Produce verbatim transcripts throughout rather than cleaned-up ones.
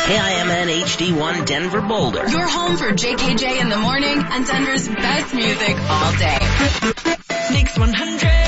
K I M N H D one Denver Boulder. Your home for J K J in the morning and Denver's best music all day. Mix one hundred.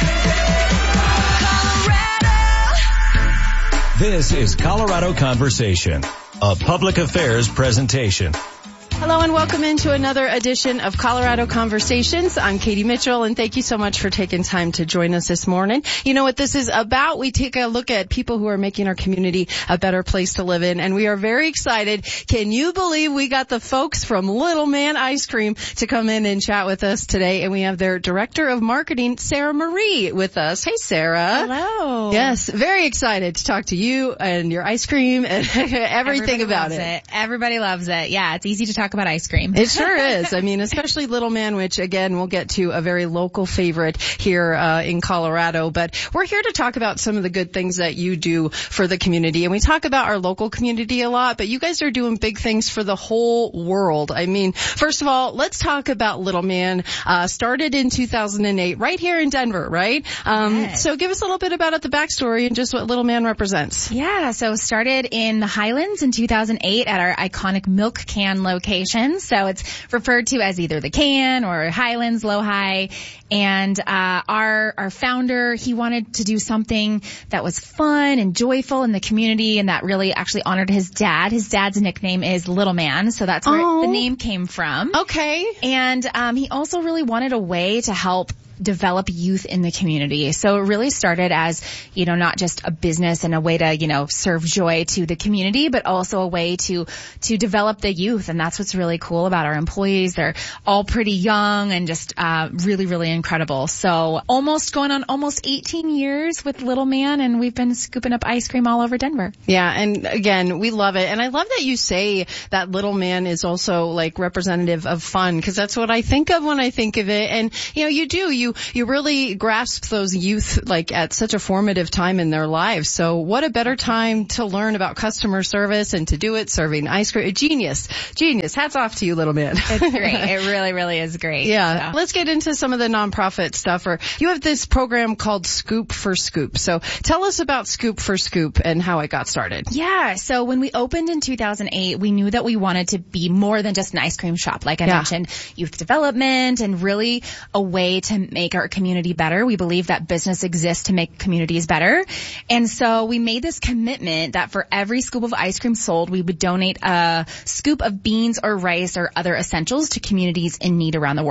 Colorado. This is Colorado Conversation, a public affairs presentation. Hello and welcome into another edition of Colorado Conversations. I'm Katie Mitchell, and thank you so much for taking time to join us this morning. You know what this is about? We take a look at people who are making our community a better place to live in, and we are very excited. Can you believe we got the folks from Little Man Ice Cream to come in and chat with us today? And we have their Director of Marketing, Sarah Marie, with us. Hey, Sarah. Hello. Yes, very excited to talk to you and your ice cream and everything Everybody about loves it. it. Everybody loves it. Yeah, it's easy to talk about ice cream. It sure is. I mean, especially Little Man, which again, we'll get to a very local favorite here uh, in Colorado. But we're here to talk about some of the good things that you do for the community. And we talk about our local community a lot, but you guys are doing big things for the whole world. I mean, first of all, let's talk about Little Man. Uh, started in two thousand eight right here in Denver, right? Um, yes. So give us a little bit about it, the backstory and just what Little Man represents. Yeah, so started in the Highlands in two thousand eight at our iconic milk can location. So it's referred to as either the can or Highlands, Low High. And uh our our founder, he wanted to do something that was fun and joyful in the community and that really actually honored his dad. His dad's nickname is Little Man, so that's where Oh. the name came from. Okay. And um he also really wanted a way to help develop youth in the community. So it really started as, you know, not just a business and a way to, you know, serve joy to the community, but also a way to, to develop the youth. And that's what's really cool about our employees. They're all pretty young and just, uh, really, really incredible. So almost going on almost eighteen years with Little Man, and we've been scooping up ice cream all over Denver. Yeah. And again, we love it. And I love that you say that Little Man is also like representative of fun, because that's what I think of when I think of it. And, you know, you do, you You really grasp those youth like at such a formative time in their lives. So what a better time to learn about customer service and to do it serving ice cream. Genius. Genius. Hats off to you, Little Man. It's great. It really, really is great. Yeah. So. Let's get into some of the nonprofit stuff. Or you have this program called Scoop for Scoop. So tell us about Scoop for Scoop and how it got started. Yeah. So when we opened in two thousand eight, we knew that we wanted to be more than just an ice cream shop. Like I Yeah. mentioned, youth development and really a way to make our community better. We believe that business exists to make communities better. And so we made this commitment that for every scoop of ice cream sold, we would donate a scoop of beans or rice or other essentials to communities in need around the world.